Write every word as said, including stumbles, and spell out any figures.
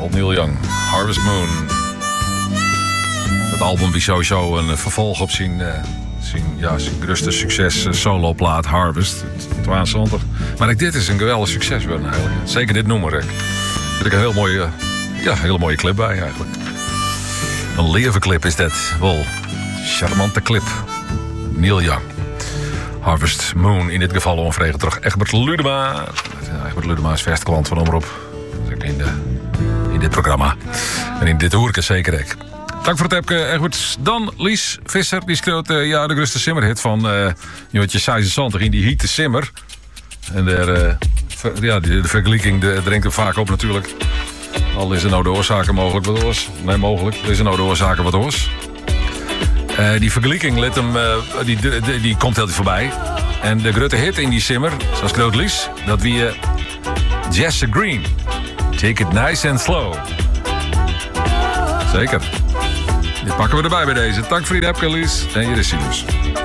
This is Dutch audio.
Old Neil Young, Harvest Moon. Het album wie sowieso een vervolg op zijn, uh, zijn, ja, zijn grootste succes uh, soloplaat Harvest. tweeënzwanzig. Maar ik, dit is een geweldig succes. Eigenlijk. Zeker dit nummer. Ik vind ik een heel mooie, uh, ja, hele mooie clip bij eigenlijk. Een leverclip is dat. Wel, charmante clip. Neil Young. Harvest Moon, in dit geval onvregen terug. Egbert Ludema. Egbert Ludema is vaste klant van Omroep. In, de, in dit programma. En in dit hoorke zeker ik. Dank voor het hebben, Egbert. Dan Lies Visser, die schreeuwt uh, ja, de Gruste Simmerhit van uh, Jotje zesenzeventig in die Hiete Simmer. En der, uh, ver, ja, de, de vergelijking de, drinkt hem vaak op natuurlijk. Al is er nou de oorzaken mogelijk wat oors. Nee, mogelijk. Is er nou de oorzaken wat oors. Uh, die vergelijking let hem, uh, die, die, die komt heel voorbij. En de grote hit in die Simmer, zoals groot Lies, dat wie uh, Jesse Green. Take it nice and slow. Zeker. Dit pakken we erbij bij deze. Dank voor je hebt, Lies. En hier is hij dus.